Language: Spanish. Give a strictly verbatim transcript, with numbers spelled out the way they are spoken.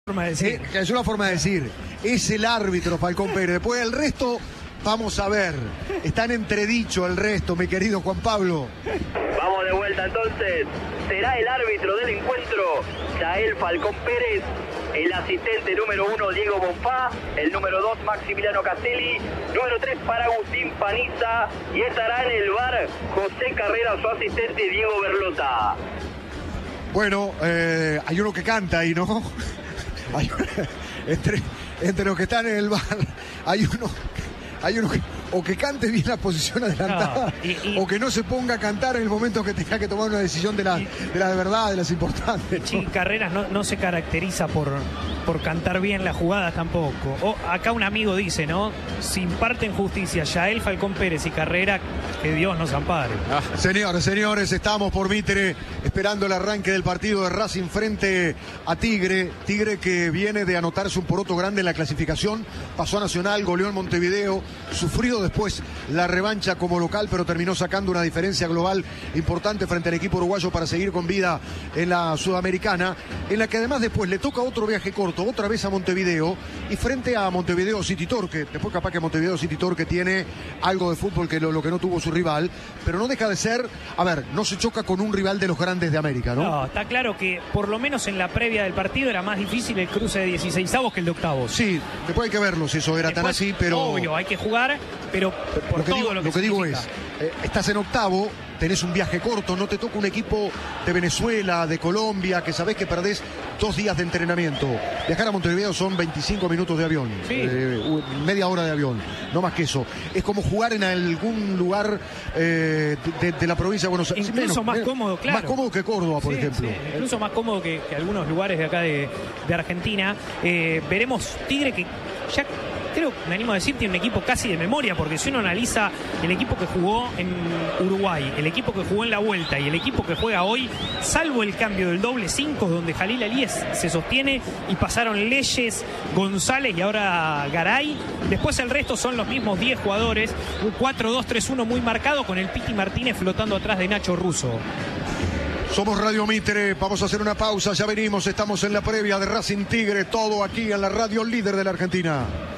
Forma de decir. Eh, es una forma de decir. Es el árbitro Falcón Pérez. Después el resto, vamos a ver. Está en entredicho el resto, mi querido Juan Pablo. Vamos de vuelta entonces. Será el árbitro del encuentro Yael Falcón Pérez. El asistente número uno, Diego Bonfá. El número dos, Maximiliano Castelli. Número tres, para Agustín Paniza. Y estará en el V A R José Carrera, su asistente, Diego Berlota. Bueno, eh, hay uno que canta ahí, ¿no? Hay uno, entre, entre los que están en el bar, hay uno, hay uno que, o que cante bien la posición adelantada, no, y, y, o que no se ponga a cantar en el momento que tenga que tomar una decisión de la de, la de verdad, de las importantes. Sí, ¿no? Carreras no, no se caracteriza por, por cantar bien las jugadas tampoco. O, acá un amigo dice, ¿no? Si imparten justicia Yael Falcón Pérez y Carrera, que Dios nos ampare. Ah, señores, señores, estamos por Mitre esperando el arranque del partido de Racing frente a Tigre. Tigre que viene de anotarse un poroto grande en la clasificación. Pasó a Nacional, goleó en Montevideo, sufrido después la revancha como local, pero terminó sacando una diferencia global importante frente al equipo uruguayo para seguir con vida en la Sudamericana, en la que además después le toca otro viaje corto, otra vez a Montevideo, y frente a Montevideo City Torque. Después capaz que Montevideo City Torque tiene algo de fútbol que lo, lo que no tuvo su rival, pero no deja de ser, a ver, no se choca con un rival de los grandes de América, ¿no? No, está claro que por lo menos en la previa del partido era más difícil el cruce de dieciseisavos que el de octavos. Sí, después hay que verlo si eso era después, tan así, pero... Obvio, hay que jugar, pero por lo que todo digo, lo que, lo que digo es, eh, estás en octavo, tenés un viaje corto, no te toca un equipo de Venezuela, de Colombia, que sabés que perdés dos días de entrenamiento. Viajar a Montevideo son veinticinco minutos de avión, sí. eh, media hora de avión, no más que eso. Es como jugar en algún lugar eh, de, de la provincia de Buenos Aires. Incluso menos, más menos, cómodo, claro. Más cómodo que Córdoba, por sí, ejemplo. Sí. Incluso más cómodo que, que algunos lugares de acá de, de Argentina. Eh, veremos Tigre que ya... Creo, me animo a decir, tiene un equipo casi de memoria, porque si uno analiza el equipo que jugó en Uruguay, el equipo que jugó en la vuelta y el equipo que juega hoy, salvo el cambio del doble cinco, donde Jalil Alíes se sostiene y pasaron Leyes, González y ahora Garay, después el resto son los mismos diez jugadores, un cuatro dos tres uno muy marcado con el Piti Martínez flotando atrás de Nacho Russo. Somos Radio Mitre, vamos a hacer una pausa, ya venimos, estamos en la previa de Racing Tigre, todo aquí en la radio líder de la Argentina.